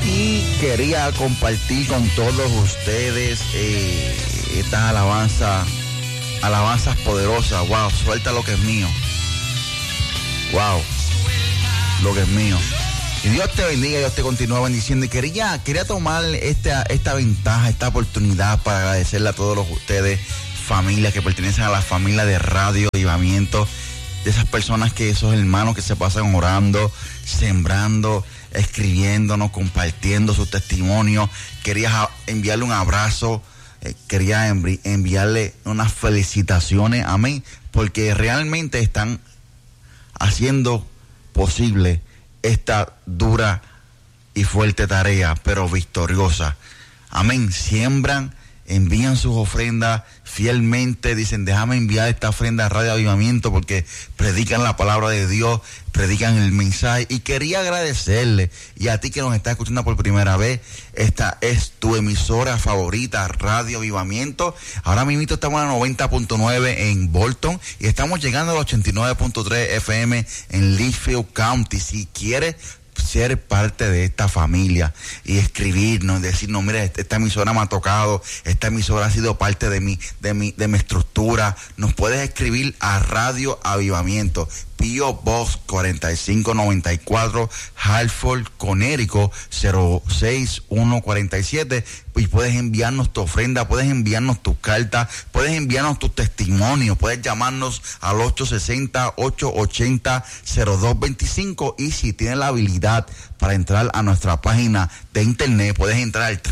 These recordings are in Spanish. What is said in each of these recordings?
Y quería compartir con todos ustedes estas alabanzas poderosas. Wow, suelta lo que es mío. Wow, lo que es mío. Y Dios te bendiga, Dios te continúa bendiciendo. Y quería tomar esta ventaja, esta oportunidad para agradecerle a todos ustedes, familias que pertenecen a la familia de Radio Avivamiento, de esas personas esos hermanos que se pasan orando, sembrando, escribiéndonos, compartiendo su testimonio. Quería enviarle un abrazo, quería enviarle unas felicitaciones, amén, porque realmente están haciendo posible esta dura y fuerte tarea, pero victoriosa. Amén. Siembran, envían sus ofrendas fielmente, dicen, déjame enviar esta ofrenda a Radio Avivamiento porque predican la palabra de Dios, predican el mensaje. Y quería agradecerle, y a ti que nos estás escuchando por primera vez, esta es tu emisora favorita, Radio Avivamiento. Ahora mismo estamos en la 90.9 en Bolton y estamos llegando a los 89.3 FM en Litchfield County. Si quieres ser parte de esta familia y escribirnos, decirnos, mira, esta emisora me ha tocado, esta emisora ha sido parte de mi estructura, nos puedes escribir a Radio Avivamiento, P.O. Box 4594, Hartford, Connecticut 06147, y puedes enviarnos tu ofrenda, puedes enviarnos tus cartas, puedes enviarnos tus testimonios, puedes llamarnos al 860-880-0225, y si tienes la habilidad para entrar a nuestra página de internet, puedes entrar al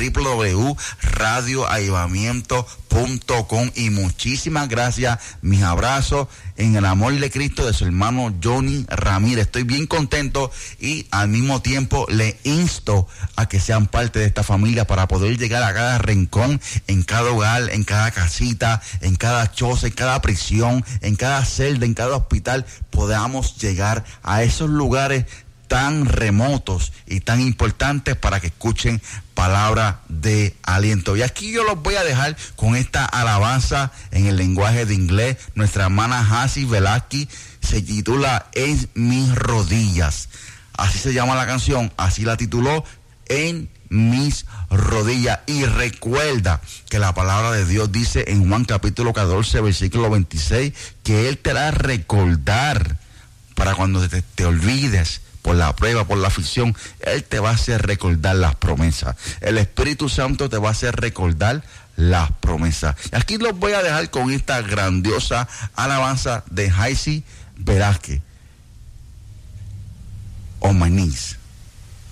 www.radioavivamiento.com. Y muchísimas gracias, mis abrazos en el amor de Cristo de su hermano Johnny Ramírez. Estoy bien contento y al mismo tiempo le insto a que sean parte de esta familia para poder llegar a cada rincón, en cada hogar, en cada casita, en cada choza, en cada prisión, en cada celda, en cada hospital. Podamos llegar a esos lugares tan remotos y tan importantes para que escuchen palabra de aliento. Y aquí yo los voy a dejar con esta alabanza en el lenguaje de inglés. Nuestra hermana Hassi Velázquez, se titula En mis rodillas. Así se llama la canción, así la tituló, En mis rodillas. Y recuerda que la palabra de Dios dice en Juan capítulo 14, versículo 26, que Él te hará recordar para cuando te olvides por la prueba, por la aflicción. Él te va a hacer recordar las promesas. El Espíritu Santo te va a hacer recordar las promesas. Y aquí los voy a dejar con esta grandiosa alabanza de Hassi Velázquez, On My Knees.